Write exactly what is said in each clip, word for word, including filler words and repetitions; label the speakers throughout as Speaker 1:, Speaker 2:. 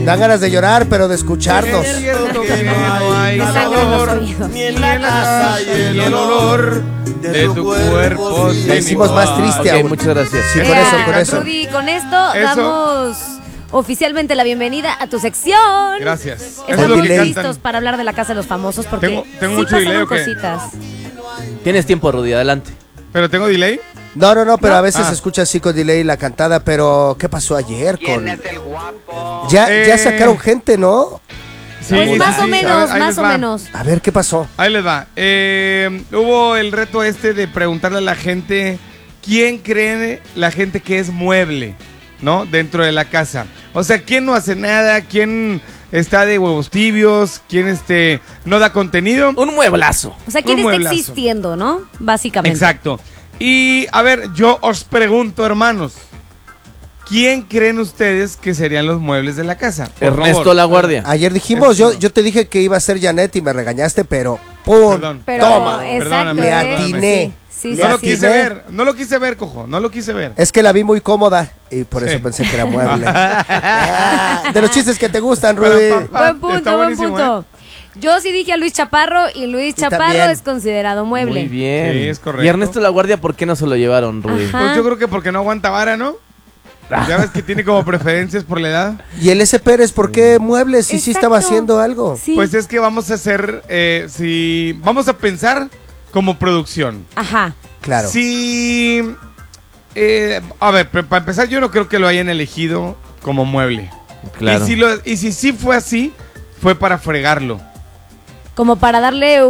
Speaker 1: Dan ganas de llorar, pero de escucharnos.
Speaker 2: Es cierto que no hay calor, ni en la casa y el olor de tu cuerpo.
Speaker 1: La hicimos más triste
Speaker 3: Ok,
Speaker 1: aún.
Speaker 3: muchas gracias.
Speaker 1: Sí, con
Speaker 4: Vea,
Speaker 1: eso, con eso.
Speaker 4: Rudy, con esto
Speaker 2: Eso.
Speaker 4: damos oficialmente la bienvenida a tu sección.
Speaker 2: Gracias. Eso es
Speaker 4: Estamos
Speaker 2: lo que
Speaker 4: listos
Speaker 2: cantan.
Speaker 4: para hablar de la Casa de los Famosos porque
Speaker 2: Tengo- tengo
Speaker 4: sí
Speaker 2: mucho delay,
Speaker 4: pasaron
Speaker 2: ¿o qué?
Speaker 4: cositas.
Speaker 3: Tienes tiempo, Rudy, adelante.
Speaker 2: ¿Pero tengo delay?
Speaker 1: No, no, no, pero a veces
Speaker 2: Ah.
Speaker 1: se escucha así con delay la cantada, pero ¿qué pasó ayer con...? Ya,
Speaker 2: Eh.
Speaker 1: ya sacaron gente, ¿no?
Speaker 2: Sí,
Speaker 4: Pues
Speaker 2: sí,
Speaker 4: más
Speaker 2: sí.
Speaker 4: o
Speaker 2: A
Speaker 4: menos,
Speaker 2: ver, ahí
Speaker 4: más
Speaker 2: les
Speaker 4: o
Speaker 2: va.
Speaker 4: menos.
Speaker 1: A ver, ¿qué pasó?
Speaker 2: Ahí les va. Eh, hubo el reto este de preguntarle a la gente quién cree la gente que es mueble, ¿no? Dentro de la casa. O sea, quién no hace nada, quién está de huevos tibios, quién este no da contenido.
Speaker 3: Un mueblazo.
Speaker 4: O sea, ¿quién
Speaker 2: Un
Speaker 4: está
Speaker 2: mueblazo.
Speaker 4: existiendo, no? Básicamente.
Speaker 2: Exacto. Y a ver, yo os pregunto, hermanos, ¿quién creen ustedes que serían los muebles de la casa? Por
Speaker 3: Ernesto
Speaker 2: favor.
Speaker 3: La Guardia.
Speaker 1: Ayer dijimos,
Speaker 2: Eso.
Speaker 1: yo, yo te dije que iba a ser Janet y me regañaste, pero ¡pum!
Speaker 2: Perdón.
Speaker 4: Pero,
Speaker 1: Toma.
Speaker 4: exacto,
Speaker 2: Perdóname,
Speaker 1: Le
Speaker 4: ¿eh?
Speaker 1: atiné.
Speaker 4: Sí, sí,
Speaker 2: No
Speaker 4: sí,
Speaker 2: lo
Speaker 4: sí.
Speaker 2: quise
Speaker 1: atiné.
Speaker 2: ver, no lo quise ver, cojo, no lo quise ver.
Speaker 1: Es que la vi muy cómoda y por eso
Speaker 2: Sí.
Speaker 1: pensé que era mueble. Ah, de los chistes que te gustan, Rudy.
Speaker 2: Pero, pa-
Speaker 4: Buen
Speaker 2: Está
Speaker 4: punto, buen
Speaker 2: buenísimo,
Speaker 4: punto. Yo sí dije a Luis Chaparro y Luis
Speaker 1: Y
Speaker 4: Chaparro
Speaker 1: también.
Speaker 4: es considerado mueble.
Speaker 3: Muy bien.
Speaker 2: Sí, es correcto.
Speaker 3: ¿Y Ernesto La Guardia por qué no se lo llevaron, Rudy?
Speaker 4: Ajá.
Speaker 2: Pues yo creo que porque no aguanta vara, ¿no? Ya ves que tiene como preferencias por la edad.
Speaker 1: ¿Y el S. Pérez por qué muebles si sí estaba
Speaker 4: Exacto.
Speaker 1: haciendo algo?
Speaker 4: Sí.
Speaker 2: Pues es que vamos a hacer, eh, si vamos a pensar como producción.
Speaker 4: Ajá.
Speaker 1: Claro.
Speaker 2: Si, eh, a ver, pero para empezar yo no creo que lo hayan elegido como mueble.
Speaker 3: Claro.
Speaker 2: Y si, lo, y si sí fue así, fue para fregarlo.
Speaker 4: Como para darle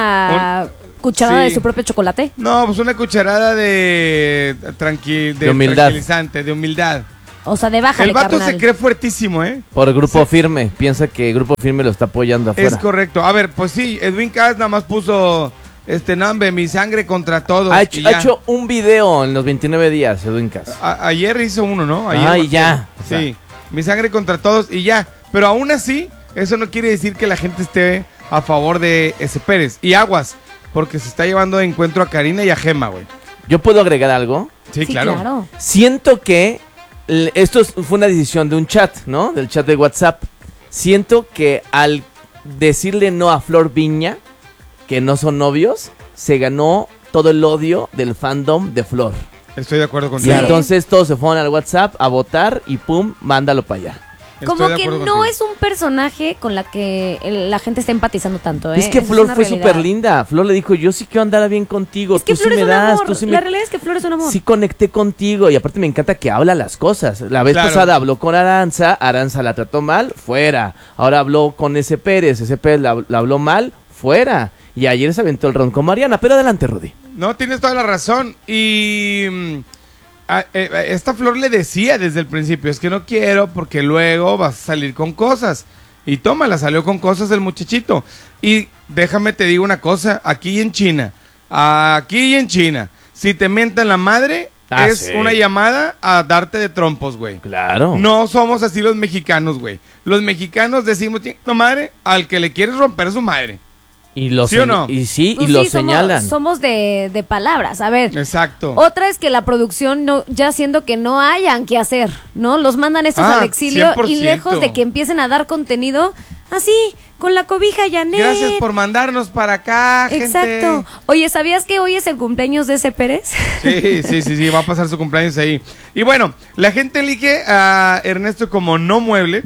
Speaker 4: una cucharada
Speaker 2: sí.
Speaker 4: de su propio chocolate.
Speaker 2: No, pues una cucharada de, tranqui, de,
Speaker 3: De humildad.
Speaker 2: tranquilizante, de humildad.
Speaker 4: O sea, de bájale,
Speaker 2: El vato
Speaker 4: carnal.
Speaker 2: se cree fuertísimo, ¿eh?
Speaker 3: Por Grupo Firme. Piensa que Grupo Firme lo está apoyando afuera.
Speaker 2: Es correcto. A ver, pues sí, Edwin Cass nada más puso este nombre, mi sangre contra todos.
Speaker 3: Ha
Speaker 2: y
Speaker 3: hecho,
Speaker 2: ya.
Speaker 3: ha hecho un video en los veintinueve días, Edwin Cass.
Speaker 2: A- ayer hizo uno, ¿no? Ayer
Speaker 3: Ah, y
Speaker 2: o-
Speaker 3: ya. O sea.
Speaker 2: Sí, mi sangre contra todos y ya. Pero aún así, eso no quiere decir que la gente esté a favor de ese Pérez. Y aguas, porque se está llevando de encuentro a Karina y a Gema, güey.
Speaker 3: ¿Yo puedo agregar algo?
Speaker 2: Sí,
Speaker 4: Sí,
Speaker 2: claro.
Speaker 4: claro.
Speaker 3: Siento que l- esto es- fue una decisión de un chat, ¿no? Del chat de WhatsApp. Siento que al decirle no a Flor Viña, que no son novios, se ganó todo el odio del fandom de Flor.
Speaker 2: Estoy de acuerdo
Speaker 3: Y
Speaker 2: contigo.
Speaker 4: Claro.
Speaker 3: entonces todos se fueron al WhatsApp a votar y pum, mándalo para allá.
Speaker 2: Estoy
Speaker 4: Como
Speaker 2: de
Speaker 4: que
Speaker 2: acuerdo
Speaker 4: no
Speaker 2: contigo.
Speaker 4: es un personaje con la que el- la gente está empatizando tanto, ¿eh?
Speaker 3: Es que
Speaker 4: Esa
Speaker 3: Flor
Speaker 4: una
Speaker 3: fue
Speaker 4: realidad.
Speaker 3: súper linda. Flor le dijo, yo sí quiero andar bien contigo.
Speaker 4: Es que
Speaker 3: tú sí
Speaker 4: Flor
Speaker 3: me
Speaker 4: es un
Speaker 3: das,
Speaker 4: amor.
Speaker 3: tú sí
Speaker 4: La
Speaker 3: me...
Speaker 4: realidad es que Flor es un amor.
Speaker 3: Sí conecté contigo y aparte me encanta que habla las cosas. La vez
Speaker 2: Claro.
Speaker 3: pasada habló con Aranza, Aranza la trató mal, fuera. Ahora habló con ese Pérez, ese Pérez la, la habló mal, fuera. Y ayer se aventó el ron con Mariana, pero adelante, Rudy.
Speaker 2: No, tienes toda la razón. Y mm, a- eh, a esta Flor le decía desde el principio, es que no quiero porque luego vas a salir con cosas. Y tómala, salió con cosas el muchachito. Y déjame te digo una cosa, aquí en China, aquí en China, si te mientan la madre,
Speaker 3: Ah,
Speaker 2: es
Speaker 3: sí.
Speaker 2: una llamada a darte de trompos, güey.
Speaker 3: Claro.
Speaker 2: No somos así los mexicanos, güey. Los mexicanos decimos, no madre, al que le quieres romper su madre.
Speaker 3: Y lo
Speaker 2: ¿Sí o
Speaker 3: señ-
Speaker 2: no?
Speaker 3: Y sí,
Speaker 4: Pues
Speaker 3: y lo
Speaker 4: sí, somos-
Speaker 3: señalan.
Speaker 4: Somos de, de palabras. A ver,
Speaker 2: Exacto.
Speaker 4: otra es que la producción no, ya siendo que no hayan que hacer, ¿no? Los mandan estos
Speaker 2: Ah,
Speaker 4: al exilio
Speaker 2: cien por
Speaker 4: y
Speaker 2: ciento.
Speaker 4: lejos de que empiecen a dar contenido así, con la cobija Janet.
Speaker 2: Gracias por mandarnos para acá, gente.
Speaker 4: Exacto. Oye, ¿sabías que hoy es el cumpleaños de ese Pérez?
Speaker 2: Sí, sí, sí, sí, va a pasar su cumpleaños ahí. Y bueno, la gente elige a Ernesto como no mueble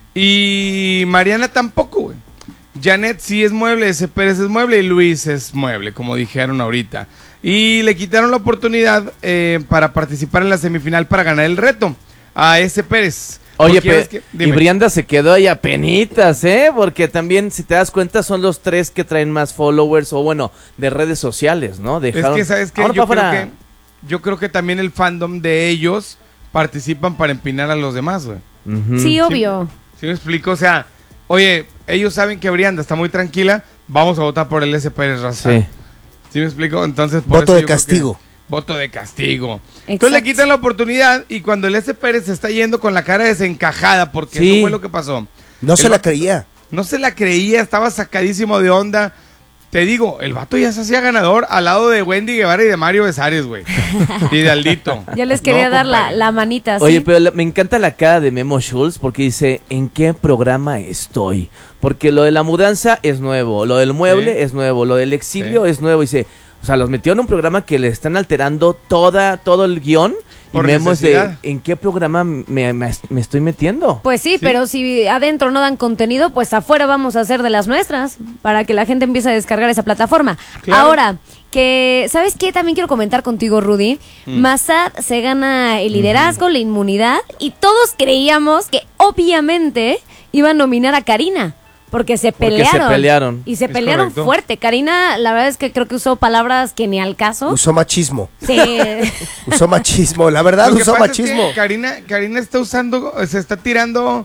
Speaker 2: y Mariana tampoco, güey. Janet sí es mueble, ese Pérez es mueble y Luis es mueble, como dijeron ahorita. Y le quitaron la oportunidad eh, para participar en la semifinal para ganar el reto a ese Pérez.
Speaker 3: Oye,
Speaker 2: Porque ya
Speaker 3: pe-
Speaker 2: ves que-
Speaker 3: y
Speaker 2: dime.
Speaker 3: Brianda se quedó ahí a penitas, ¿eh? Porque también, si te das cuenta, son los tres que traen más followers o, bueno, de redes sociales, ¿no?
Speaker 2: Es
Speaker 3: Dejaron...
Speaker 2: que, ¿sabes qué?
Speaker 3: Ahora
Speaker 2: Yo
Speaker 3: pa'
Speaker 2: creo
Speaker 3: afuera.
Speaker 2: que, yo creo que también el fandom de ellos participan para empinar a los demás, güey.
Speaker 3: Ujú.
Speaker 4: Sí, obvio.
Speaker 2: ¿Sí me explico? O sea, oye, ellos saben que Brianda está muy tranquila, vamos a votar por el S. Pérez Raza.
Speaker 3: Sí.
Speaker 2: ¿Sí me explico? Entonces, por
Speaker 1: Voto
Speaker 2: eso
Speaker 1: de
Speaker 2: yo creo
Speaker 1: castigo.
Speaker 2: que- Voto de castigo.
Speaker 4: Exacto.
Speaker 2: Entonces le quitan la oportunidad y cuando el S. Pérez se está yendo con la cara desencajada, porque
Speaker 3: Sí.
Speaker 2: eso fue lo que pasó.
Speaker 1: No se
Speaker 2: El
Speaker 1: la
Speaker 2: vato-
Speaker 1: creía.
Speaker 2: No se la creía, estaba sacadísimo de onda. te digo, el vato ya se hacía ganador al lado de Wendy Guevara y de Mario Besares, güey. Y de Aldito.
Speaker 4: Ya les quería
Speaker 2: No,
Speaker 4: dar la,
Speaker 2: compadre.
Speaker 4: la manita, ¿sí?
Speaker 3: Oye, pero la- me encanta la cara de Memo Schultz porque dice, ¿en qué programa estoy? Porque lo de la mudanza es nuevo, lo del mueble
Speaker 2: Sí.
Speaker 3: es nuevo, lo del exilio
Speaker 2: Sí.
Speaker 3: es nuevo. Dice, o sea, los metió en un programa que le están alterando toda, todo el guión. Y
Speaker 2: Por
Speaker 3: Memo es de,
Speaker 2: necesidad.
Speaker 3: ¿en qué programa me, me- me estoy metiendo?
Speaker 4: Pues sí,
Speaker 2: Sí.
Speaker 4: pero si adentro no dan contenido, pues afuera vamos a hacer de las nuestras para que la gente empiece a descargar esa plataforma.
Speaker 2: Claro.
Speaker 4: Ahora, que, ¿sabes qué? También quiero comentar contigo, Rudy.
Speaker 2: Mm.
Speaker 4: Massad se gana el liderazgo, la inmunidad, y todos creíamos que obviamente iba a nominar a Karina. Porque se
Speaker 3: Porque
Speaker 4: pelearon.
Speaker 3: se pelearon.
Speaker 4: Y se
Speaker 2: Es
Speaker 4: pelearon
Speaker 2: correcto.
Speaker 4: fuerte. Karina, la verdad es que creo que usó palabras que ni al caso.
Speaker 1: Usó machismo.
Speaker 4: Sí.
Speaker 1: Usó machismo. La verdad,
Speaker 2: Lo que
Speaker 1: usó
Speaker 2: pasa
Speaker 1: machismo.
Speaker 2: es que Karina, Karina está usando, se está tirando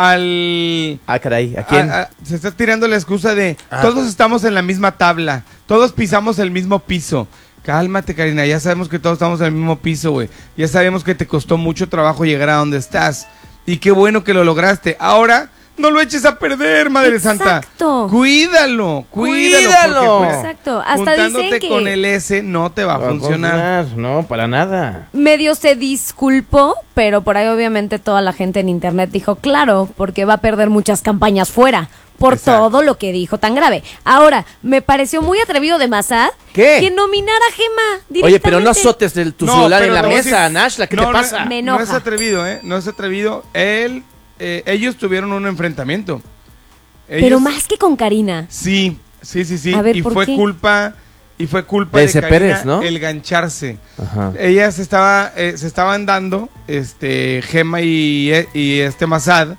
Speaker 2: al...
Speaker 3: Ah, caray, ¿a quién?
Speaker 2: a- a- se está tirando la excusa de
Speaker 1: Ah.
Speaker 2: todos estamos en la misma tabla, todos pisamos el mismo piso. Cálmate, Karina, ya sabemos que todos estamos en el mismo piso, güey. Ya sabemos que te costó mucho trabajo llegar a donde estás. Y qué bueno que lo lograste. Ahora, no lo eches a perder, Madre Santa.
Speaker 4: Exacto.
Speaker 2: Cuídalo, cuídalo.
Speaker 3: Cuídalo.
Speaker 2: porque, pues,
Speaker 4: Exacto. Hasta
Speaker 2: juntándote
Speaker 4: dicen que
Speaker 2: con el S no te va a
Speaker 3: Va a
Speaker 2: funcionar.
Speaker 3: No, para nada.
Speaker 4: medio se disculpó, pero por ahí obviamente toda la gente en internet dijo, claro, porque va a perder muchas campañas fuera por
Speaker 2: Exacto.
Speaker 4: todo lo que dijo tan grave. Ahora, me pareció muy atrevido de Massad
Speaker 3: ¿Qué?
Speaker 4: que nominara a Gema
Speaker 3: Oye, pero no
Speaker 4: directamente.
Speaker 3: azotes el- tu
Speaker 2: No,
Speaker 3: celular
Speaker 2: pero
Speaker 3: en la
Speaker 2: te voy a
Speaker 3: mesa,
Speaker 2: decir-
Speaker 3: Nashla, ¿qué
Speaker 2: no,
Speaker 3: te
Speaker 2: no,
Speaker 3: pasa?
Speaker 4: Me
Speaker 2: No es
Speaker 4: enoja.
Speaker 2: atrevido, ¿eh? No es atrevido. Él, eh, ellos tuvieron un enfrentamiento.
Speaker 4: Pero
Speaker 2: Ellos-
Speaker 4: más que con Karina.
Speaker 2: Sí, sí, sí, sí.
Speaker 4: A ver,
Speaker 2: y
Speaker 4: ¿por
Speaker 2: fue
Speaker 4: qué?
Speaker 2: culpa, y fue culpa
Speaker 3: De
Speaker 2: de,
Speaker 3: ese
Speaker 2: Karina
Speaker 3: Pérez, ¿no?
Speaker 2: el gancharse.
Speaker 3: Ajá.
Speaker 2: Ella se estaba, eh, se estaban dando, este, Gema y, eh, y este Massad,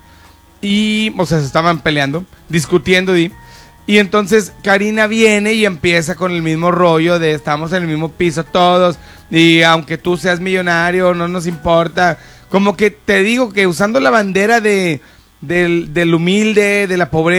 Speaker 2: y, o sea, se estaban peleando, discutiendo, y, y entonces Karina viene y empieza con el mismo rollo de estamos en el mismo piso todos, y aunque tú seas millonario, no nos importa. Como que te digo que usando la bandera de, del, del humilde, de la pobreza,